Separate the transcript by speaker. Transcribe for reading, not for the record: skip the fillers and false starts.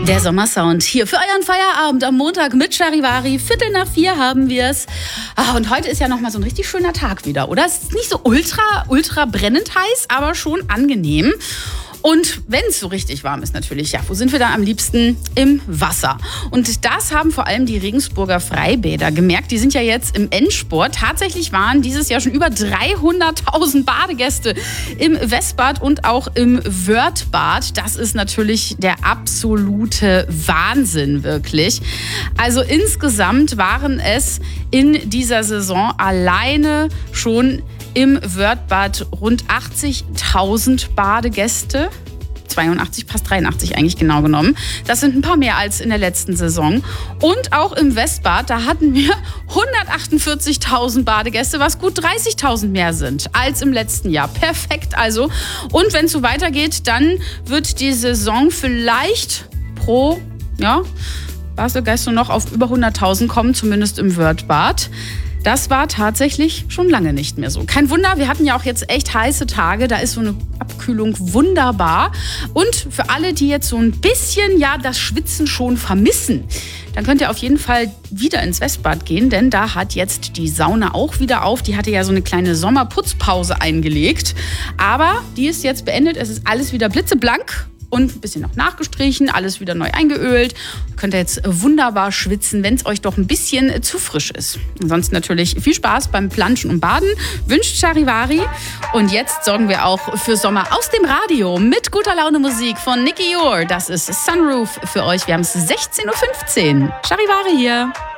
Speaker 1: Der Sommersound hier für euren Feierabend am Montag mit Charivari. 3:15 haben wir es. Und heute ist ja nochmal so ein richtig schöner Tag wieder, oder? Es ist nicht so ultra brennend heiß, aber schon angenehm. Und wenn es so richtig warm ist natürlich, ja, wo sind wir dann am liebsten? Im Wasser. Und das haben vor allem die Regensburger Freibäder gemerkt. Die sind ja jetzt im Endspurt. Tatsächlich waren dieses Jahr schon über 300.000 Badegäste im Westbad und auch im Wörthbad. Das ist natürlich der absolute Wahnsinn, wirklich. Also insgesamt waren es in dieser Saison alleine schon im Wörthbad rund 80.000 Badegäste. 82, fast 83 eigentlich genau genommen. Das sind ein paar mehr als in der letzten Saison. Und auch im Westbad, da hatten wir 148.000 Badegäste, was gut 30.000 mehr sind als im letzten Jahr. Perfekt also. Und wenn es so weitergeht, dann wird die Saison vielleicht pro Badegäste noch auf über 100.000 kommen, zumindest im Wörthbad. Das war tatsächlich schon lange nicht mehr so. Kein Wunder, wir hatten ja auch jetzt echt heiße Tage. Da ist so eine Abkühlung wunderbar. Und für alle, die jetzt so ein bisschen das Schwitzen schon vermissen, dann könnt ihr auf jeden Fall wieder ins Westbad gehen, denn da hat jetzt die Sauna auch wieder auf. Die hatte ja so eine kleine Sommerputzpause eingelegt. Aber die ist jetzt beendet. Es ist alles wieder blitzeblank. Und ein bisschen noch nachgestrichen, alles wieder neu eingeölt. Könnt ihr jetzt wunderbar schwitzen, wenn es euch doch ein bisschen zu frisch ist. Ansonsten natürlich viel Spaß beim Planschen und Baden. Wünscht Charivari. Und jetzt sorgen wir auch für Sommer aus dem Radio mit guter Laune Musik von Nicky Ure. Das ist Sunroof für euch. Wir haben es 16:15 Uhr. Charivari hier.